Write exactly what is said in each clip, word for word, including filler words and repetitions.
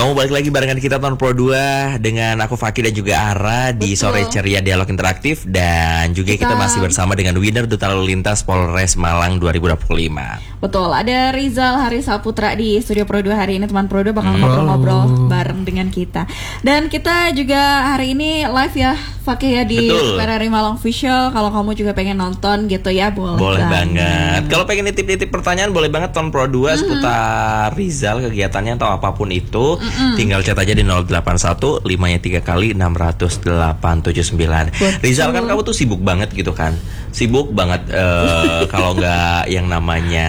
Kamu balik lagi barengan kita tahun Pro dua dengan aku Fakih dan juga Ara di Betul. Sore Ceria Dialog Interaktif. Dan juga kita, kita masih bersama dengan winner Duta Lalu Lintas Polres Malang dua ribu dua puluh lima. Betul, ada Rizal Hari Saputra di Studio Pro dua hari ini. Teman Pro dua bakal ngobrol-ngobrol bareng dengan kita. Dan kita juga hari ini live ya Fakih ya di P R R I Malang Official. Kalau kamu juga pengen nonton gitu ya, boleh, boleh banget, banget. Kalau pengen nitip-nitip pertanyaan boleh banget tahun Pro dua mm-hmm. seputar Rizal, kegiatannya atau apapun itu, mm-hmm. tinggal chat aja di nol delapan satu lima nya tiga kali enam nol delapan tujuh sembilan. Betul. Rizal, kan kamu tuh sibuk banget gitu kan, sibuk banget uh, kalau nggak yang namanya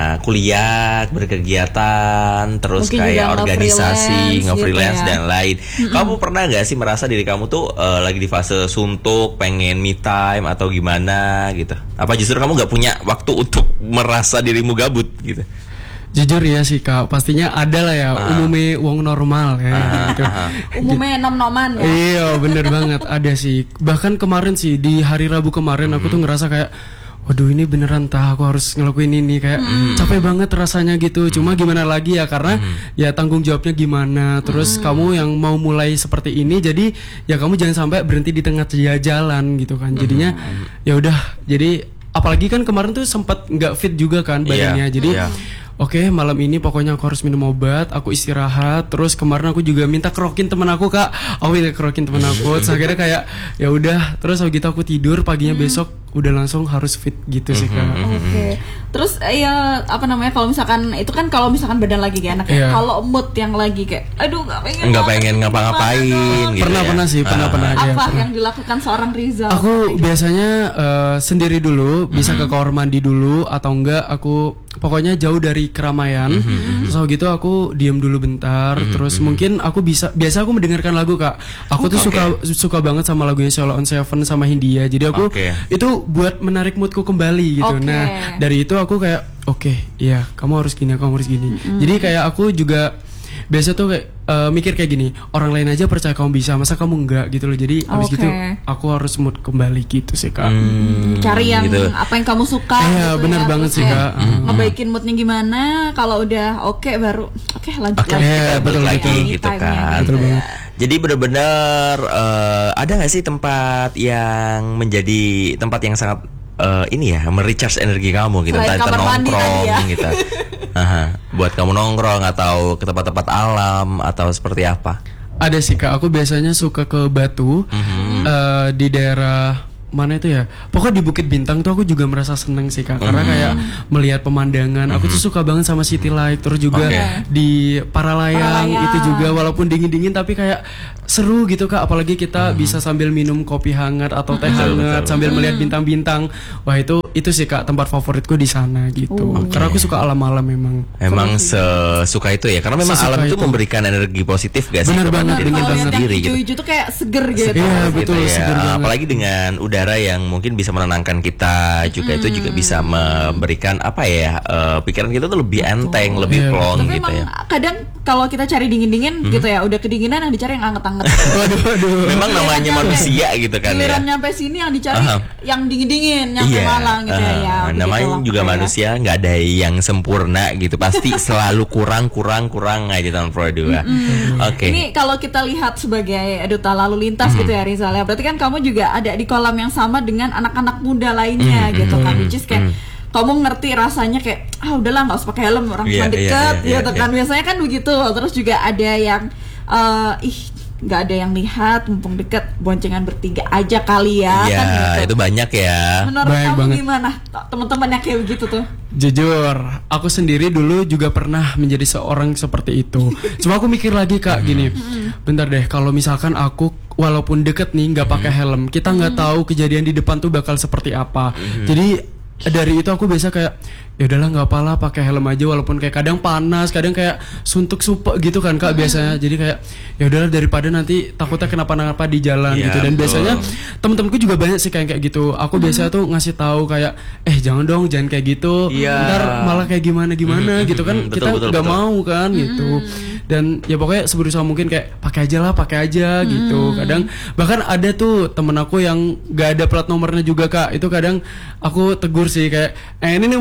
kuliah, berkegiatan, terus mungkin kayak organisasi, nge-freelance gitu ya, dan lain. Mm-hmm. Kamu pernah nggak sih merasa diri kamu tuh uh, lagi di fase suntuk, pengen me time atau gimana gitu? Apa justru kamu nggak punya waktu untuk merasa dirimu gabut gitu? Jujur ya sih Kak, pastinya ada lah ya, ah. umumnya wong normal ya ah. gitu. Umumnya nom-noman ya. Iya bener banget, ada sih. Bahkan kemarin sih, di hari Rabu kemarin hmm. aku tuh ngerasa kayak, waduh ini beneran tah aku harus ngelakuin ini, kayak hmm. capek banget rasanya gitu. Cuma gimana lagi ya, karena hmm. ya tanggung jawabnya gimana. Terus hmm. kamu yang mau mulai seperti ini, jadi ya kamu jangan sampai berhenti di tengah jalan gitu kan. Jadinya hmm. ya udah, jadi apalagi kan kemarin tuh sempat nggak fit juga kan badannya. Yeah. Jadi yeah. oke, okay, malam ini pokoknya aku harus minum obat, aku istirahat. Terus kemarin aku juga minta kerokin temen aku Kak, aku minta kerokin temen aku. Terus akhirnya kayak ya udah, terus gitu aku tidur, paginya hmm. besok udah langsung harus fit gitu sih Kak. Oke, okay. Terus ya apa namanya, kalau misalkan itu kan kalau misalkan badan lagi gak enak ya. Yeah. Kalau mood yang lagi kayak, aduh nggak pengen, nggak pengen ngapa-ngapain. Gitu pernah ya? pernah sih, pernah uh. pernah. Apa ya, yang dilakukan seorang Rizal? Aku biasanya uh, sendiri dulu, bisa mm-hmm. ke kamar mandi dulu, atau enggak aku pokoknya jauh dari keramaian. Mm-hmm. So gitu aku diem dulu bentar. Mm-hmm. Terus mungkin aku bisa, biasa aku mendengarkan lagu Kak. Aku tuh okay. suka suka banget sama lagunya Solo on Seven sama Hindia. Jadi aku okay. itu buat menarik moodku kembali gitu. Okay. Nah dari itu aku kayak oke, okay, iya kamu harus gini, kamu harus gini. Mm-hmm. Jadi kayak aku juga biasa tuh kayak uh, mikir kayak gini, orang lain aja percaya kamu bisa, masa kamu enggak gitu loh. Jadi abis okay. gitu aku harus mood kembali gitu sih Kak. Hmm, cari yang gitu. Apa yang kamu suka. Iya gitu, benar ya, banget sih Kak. Hmm. Ngebaikin moodnya gimana, kalau udah oke okay, baru oke okay, lanjut okay, lagi. Yeah, betul lagi gitu kan. Betul banget. Jadi benar-benar uh, ada nggak sih tempat yang menjadi tempat yang sangat uh, ini ya, merecharge energi kamu gitu, entah itu nongkrong ya. Gitu. Aha, buat kamu nongkrong atau ke tempat-tempat alam atau seperti apa? Ada sih Kak, aku biasanya suka ke Batu, mm-hmm. uh, di daerah mana itu ya, pokoknya di Bukit Bintang tuh aku juga merasa seneng sih Kak, karena mm-hmm. kayak melihat pemandangan. mm-hmm. Aku tuh suka banget sama City Light. Terus juga okay. di Paralayang, Paralayang itu juga walaupun dingin-dingin tapi kayak seru gitu Kak, apalagi kita mm-hmm. bisa sambil minum kopi hangat atau teh mm-hmm. hangat betul, sambil betul. melihat bintang-bintang. Wah itu itu sih Kak tempat favoritku di sana gitu. Oh, okay. Karena aku suka alam-alam memang. Emang sesuka itu ya, karena memang sesuka alam itu memberikan energi positif gak sih? Bener banget, bener banget. Diri gitu. Hijau-hijau tuh kayak seger gitu. Iya betul, gitu ya. seger banget. Apalagi dengan udara yang mungkin bisa menenangkan kita juga, hmm. itu juga bisa memberikan apa ya, uh, pikiran kita tuh lebih betul. enteng, lebih yeah. plong tapi gitu ya. Kadang kalau kita cari dingin-dingin hmm. gitu ya, udah kedinginan yang dicari yang anget-anget. Waduh, waduh. Memang namanya manusia gitu kan giliran ya. nyampe sini yang dicari uh-huh. yang dingin-dingin, nyampe yeah. Malang gitu uh-huh. ya. Namanya juga ya. Manusia, nggak ada yang sempurna gitu, pasti selalu kurang kurang kurang aja di tahun Pro dua. Mm-hmm. Oke. Okay. Ini kalau kita lihat sebagai Duta Lalu Lintas mm-hmm. gitu ya Rizal ya, berarti kan kamu juga ada di kolam yang sama dengan anak-anak muda lainnya mm-hmm. gitu kan, which is kayak mm-hmm. kamu ngerti rasanya kayak ah udahlah nggak usah pakai helm, orang yeah, cuma deket yeah, yeah, gitu yeah, kan yeah. biasanya kan begitu. Terus juga ada yang uh, ih nggak ada yang lihat, mumpung deket boncengan bertiga aja kali ya. Iya, kan gitu. Itu banyak ya. Menurut Baik kamu banget. gimana teman-teman yang kayak begitu tuh? Jujur, aku sendiri dulu juga pernah menjadi seorang seperti itu. Cuma aku mikir lagi Kak, gini, bentar deh, kalau misalkan aku walaupun deket nih nggak pakai helm, kita nggak tahu kejadian di depan tuh bakal seperti apa. Jadi dari itu aku biasa kayak ya udahlah nggak apalah pakai helm aja, walaupun kayak kadang panas, kadang kayak suntuk sumpah gitu kan Kak biasanya. Jadi kayak ya udahlah daripada nanti takutnya kenapa-napa di jalan ya, gitu. Dan betul. Biasanya temen-temenku juga banyak sih kayak kayak gitu. Aku hmm. biasanya tuh ngasih tahu kayak eh jangan dong, jangan kayak gitu. Ya. Ntar malah kayak gimana-gimana hmm. gitu kan. Betul, kita nggak mau kan hmm. gitu. Dan ya pokoknya seberusaha mungkin kayak pakai aja lah, pakai aja hmm. gitu. Kadang bahkan ada tuh temen aku yang nggak ada plat nomornya juga Kak. Itu kadang aku tegur sih kayak eh ini nih mana nih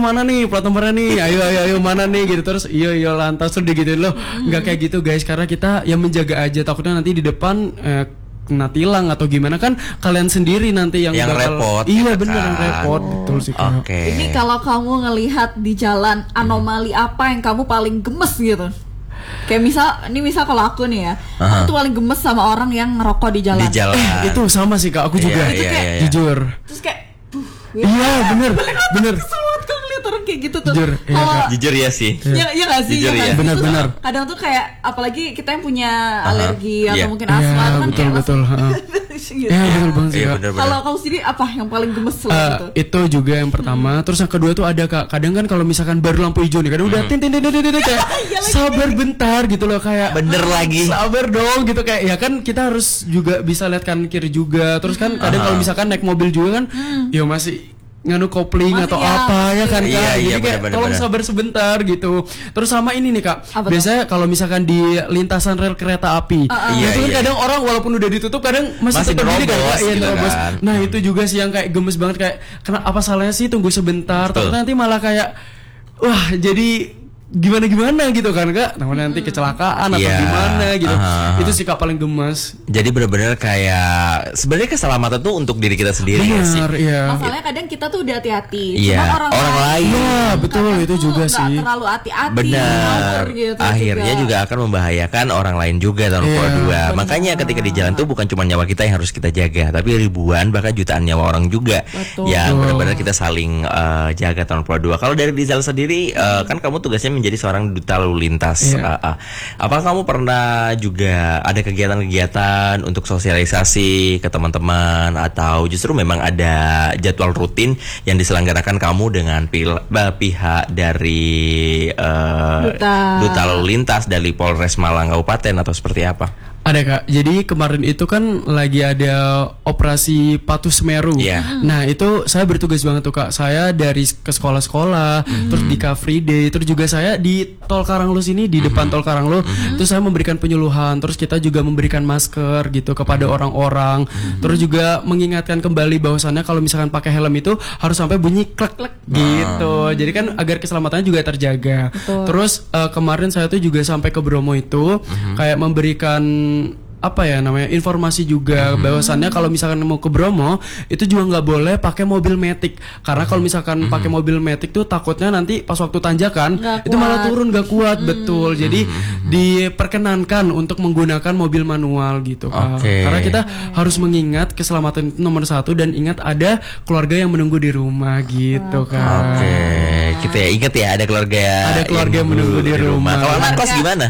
nih plat nomornya nih, ayo ayo ayo mana nih gitu, terus iya iya lantas udah gitu loh. Nggak kayak gitu guys, karena kita yang menjaga aja, takutnya nanti di depan eh, kena tilang atau gimana kan kalian sendiri nanti yang, yang bakal, repot. iya gitu bener kan. yang repot, betul sih Kak. Oke. Ini kalau kamu ngelihat di jalan anomali apa yang kamu paling gemes gitu? Kayak misal, ini misal kalau aku nih ya, Aha. aku tuh paling gemes sama orang yang ngerokok di jalan. Di jalan. Eh, itu sama sih Kak, aku Iya, juga. iya, iya, iya. Jujur. Terus kayak, uh, Iya bener bener. kesel banget kalau ngeliat orang kayak gitu tuh. Jujur, iya, Kalau Kak. Jujur ya sih. ya, ya gak sih? Jujur ya, ya. kan? Benar, Itu tuh benar. Kadang tuh kayak, apalagi kita yang punya Aha. alergi atau Iya. mungkin Iya asma, itu kan betul kayak betul. heeh. gitu. Ya betul banget sih Iya Kak. benar-benar. Kalau kamu sendiri apa yang paling gemes selain Eh, itu? itu juga yang pertama, terus yang kedua tuh ada Kak. Kadang kan kalau misalkan baru lampu hijau nih, kadang udah tin tin tin tin tin tin, kayak sabar bentar gitu loh, kayak Bener lagi. sabar dong gitu, kayak ya kan kita harus juga bisa lihat kanan kiri juga. Terus kan kadang Aha. kalau misalkan naik mobil juga kan, ya masih nganu kopling Masih atau ya, apa ya kan Iya, Kak. iya, Jadi kayak bener-bener, tolong bener. sabar sebentar gitu. Terus sama ini nih Kak, Apa tuh? biasanya kalau misalkan di lintasan rel kereta api, nah, Iya, itu kan iya. kadang orang walaupun udah ditutup kadang masih, Masih tetap berdiri kan, nerobos Kak? Iya, gitu nerobos. kan. Nah itu juga sih yang kayak gemes banget, kayak kenapa apa salahnya sih tunggu sebentar, Betul. tapi nanti malah kayak wah jadi gimana gimana gitu kan Kak, nah nanti kecelakaan atau Iya, gimana gitu. aha. Itu sih Kak paling gemes. Jadi benar-benar kayak sebenarnya keselamatan tuh untuk diri kita sendiri ya sih. Benar, iya. Masalahnya kadang kita tuh udah hati-hati. Iya, Cuma orang, orang lain. Iya, betul, kadang itu tuh juga nggak sih. terlalu hati-hati. Benar. ngawur gitu Akhirnya juga. akan membahayakan orang lain juga tahun Iya, dua. benar. Makanya ketika di jalan tuh bukan cuma nyawa kita yang harus kita jaga, tapi ribuan bahkan jutaan nyawa orang juga Betul. yang Betul. benar-benar kita saling eh, jaga tahun dua. Kalau dari Rizal sendiri eh, kan kamu tugasnya menjadi seorang duta lalu lintas. Iya. Ah, ah. Apakah kamu pernah juga ada kegiatan-kegiatan untuk sosialisasi ke teman-teman atau justru memang ada jadwal rutin yang diselenggarakan kamu dengan pil- bah, pihak dari eh, Duta. duta lalu lintas dari Polres Malang Kabupaten atau seperti apa? Ada Kak, jadi kemarin itu kan lagi ada operasi Patuh Semeru. Iya. Nah itu saya bertugas banget tuh Kak, saya dari ke sekolah-sekolah, terus di Car Free Day, terus juga saya di Tol Karanglo sini, di depan Tol Karanglo, terus saya memberikan penyuluhan, terus kita juga memberikan masker gitu kepada orang-orang, terus juga mengingatkan kembali bahwasannya kalau misalkan pakai helm itu harus sampai bunyi klek klek gitu, jadi kan agar keselamatannya juga terjaga. Betul. Terus eh, kemarin saya tuh juga sampai ke Bromo itu kayak memberikan apa ya namanya informasi juga bahwasannya kalau misalkan mau ke Bromo itu juga nggak boleh pakai mobil matic, karena kalau misalkan pakai mobil matic tuh takutnya nanti pas waktu tanjakan Nggak itu malah kuat. turun nggak kuat. Betul, jadi diperkenankan untuk menggunakan mobil manual gitu Kak. Oke. Karena kita harus mengingat keselamatan itu nomor satu, dan ingat ada keluarga yang menunggu di rumah gitu Kak. Oke, kita ya ingat ya ada keluarga Ada keluarga yang menunggu di rumah. Kalau anak kos gimana?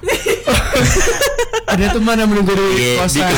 Ada teman yang menunggu di Iya, di kosan.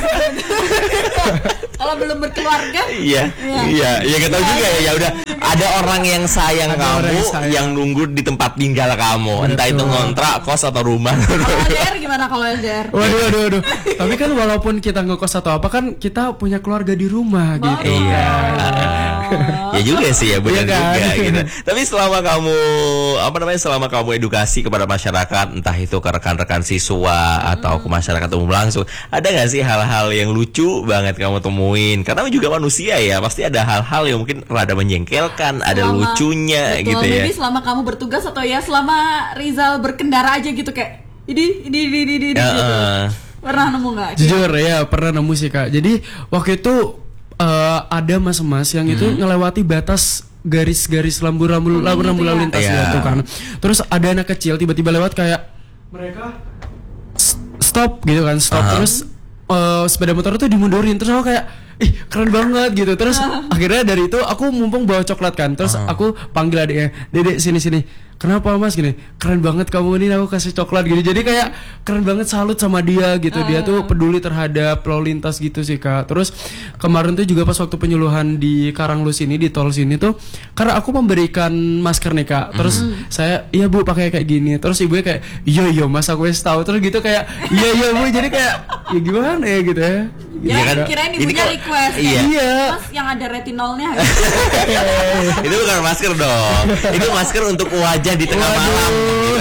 Kalau belum berkeluarga, Iya, iya, iya nggak tahu juga ya. Ya udah, ada orang yang sayang Ada kamu orang yang sayang. yang nunggu di tempat tinggal kamu, entah itu ngontrak, kos atau rumah. kalau L D R gimana kalau L D R? Waduh, waduh, waduh. Tapi kan walaupun kita ngekos atau apa kan kita punya keluarga di rumah gitu. Iya. Ya juga sih ya, benar Iya kan? juga gitu. Tapi selama kamu apa namanya selama kamu edukasi kepada masyarakat, entah itu ke rekan-rekan siswa atau ke masyarakat umum langsung, ada nggak sih hal-hal yang lucu banget kamu temuin? Karena juga manusia ya, pasti ada hal-hal yang mungkin rada menjengkelkan, ada Selama- lucunya betul, gitu ya. Jadi selama kamu bertugas atau ya selama Rizal berkendara aja gitu kayak ini ini ini ini, ini Ya, gitu. eh. Pernah nemu nggak? Jujur ya pernah nemu sih Kak. Jadi waktu itu eh, ada mas-mas yang itu ngelewati batas garis-garis lampu-lampu lampu-lampu lalu lintas Iya. gitu kan. Terus ada anak kecil tiba-tiba lewat kayak mereka s- stop gitu kan, stop. Aha. Terus eh, sepeda motor itu dimundurin, terus aku kayak ih keren banget gitu. Terus akhirnya dari itu aku mumpung bawa coklat kan, terus aku panggil adiknya, dedek sini sini, kenapa mas gini, keren banget kamu ini, aku kasih coklat gini. Jadi kayak keren banget, salut sama dia gitu. Dia tuh peduli terhadap lalu lintas gitu sih Kak. Terus kemarin tuh juga pas waktu penyuluhan di Karanglo sini, di tol sini tuh, karena aku memberikan masker nih Kak. Terus saya, iya bu pakai kayak gini. Terus ibunya kayak, iya iya mas aku wes tahu. Terus gitu kayak, iya iya bu. Jadi kayak, ya gimana ya gitu ya. Ya Iya kan? kirain Ini ibunya kok- request iya. kayak, Iya. Mas yang ada retinolnya. Itu bukan masker dong. Itu masker untuk wajah di tengah Waduh. malam gitu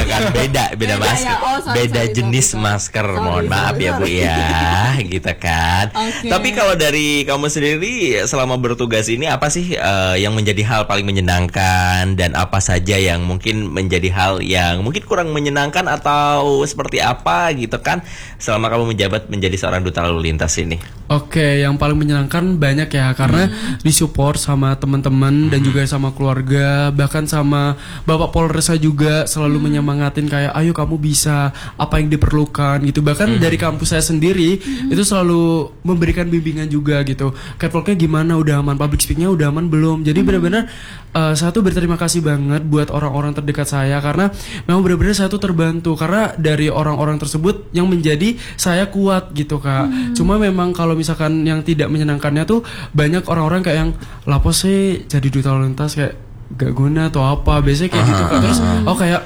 kan beda beda Beda masker, ya. Oh, sorry, beda sorry, jenis sorry, sorry. masker. Sorry, Mohon maaf sorry, ya Bu sorry. ya, gitu kan. Oke. Tapi kalau dari kamu sendiri selama bertugas ini apa sih eh, yang menjadi hal paling menyenangkan dan apa saja yang mungkin menjadi hal yang mungkin kurang menyenangkan atau seperti apa gitu kan selama kamu menjabat menjadi seorang duta lalu lintas ini? Oke, yang paling menyenangkan banyak ya karena Hmm. disupport sama teman-teman dan juga sama keluarga, bahkan sama Bapak Polresa juga selalu Hmm. menyemangatin kayak ayo kamu bisa, apa yang diperlukan gitu. Bahkan Hmm. dari kampus saya sendiri itu selalu memberikan bimbingan juga gitu. Catwalknya gimana, udah aman, public speakingnya udah aman belum. Jadi benar-benar uh, saya tuh berterima kasih banget buat orang-orang terdekat saya karena memang benar-benar saya tuh terbantu karena dari orang-orang tersebut yang menjadi saya kuat gitu Kak. Cuma memang kalau misalkan yang tidak menyenangkannya tuh banyak orang-orang kayak yang lapo sih jadi duta lalu lintas kayak gak guna atau apa biasanya kayak gitu Kak. Terus oh kayak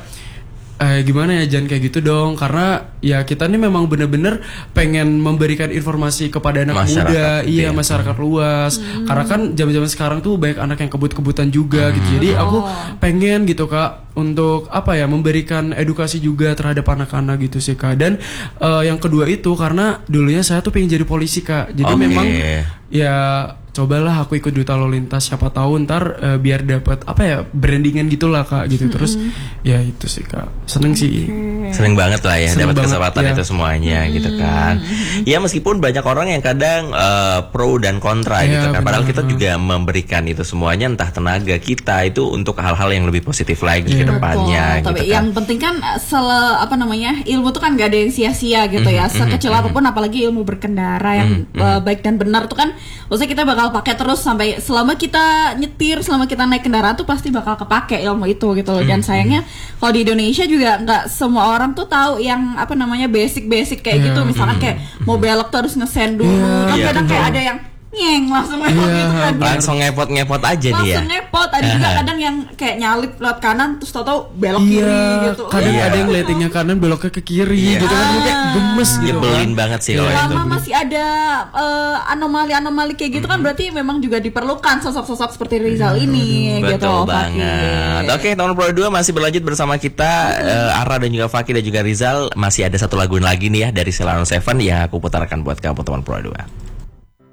eh gimana ya jangan kayak gitu dong karena ya kita ini memang bener-bener pengen memberikan informasi kepada anak Masyarakat muda gitu iya ya. masyarakat luas karena kan zaman-zaman sekarang tuh banyak anak yang kebut-kebutan juga gitu jadi aku pengen gitu Kak untuk apa ya memberikan edukasi juga terhadap anak-anak gitu sih Kak dan eh, yang kedua itu karena dulunya saya tuh pengen jadi polisi Kak jadi Oke. memang ya cobalah aku ikut duta lalu lintas siapa tahu ntar eh, biar dapat apa ya brandingan gitulah Kak gitu terus ya itu sih Kak seneng sih Seneng banget lah ya Seneng dapat banget, kesempatan ya. itu semuanya gitu kan. Ya meskipun banyak orang yang kadang eh, pro dan kontra Iya, gitu kan. Padahal benar. kita juga memberikan itu semuanya entah tenaga kita itu untuk hal-hal yang lebih positif lagi ke Iya. depannya Betul, tapi gitu kan. yang penting kan sele apa namanya ilmu tuh kan gak ada yang sia-sia gitu ya sekecil apapun apalagi ilmu berkendara yang uh, baik dan benar tuh kan maksudnya kita bakal pakai terus sampai selama kita nyetir selama kita naik kendaraan tuh pasti bakal kepake ilmu itu gitu loh dan sayangnya kalau di Indonesia juga nggak semua orang tuh tahu yang apa namanya basic-basic kayak Iya. gitu misalkan kayak mau belok tuh harus ngesen dulu kan Iya, kadang kayak betul. ada yang nyeng langsung lewat Iya, gitu kan Langsung ngepot-ngepot aja dia. langsung ngepot ada juga kadang yang kayak nyalip lewat kanan terus tau-tau belok kiri iya gitu kadang Iya. ada yang lightingnya kanan beloknya ke kiri Iya. gitu kan kayak gemes gitu Nyebelin kan. banget sih kalau itu. selama masih ada eh, anomali-anomali kayak gitu kan berarti memang juga diperlukan sosok-sosok seperti Rizal ini gitu Betul Fakih. banget. Oke, tahun Pro dua masih berlanjut bersama kita eh, Ara dan juga Fakih dan juga Rizal. Masih ada satu lagu lagi nih ya dari Selano Seven yang aku putarkan buat kamu teman Pro dua.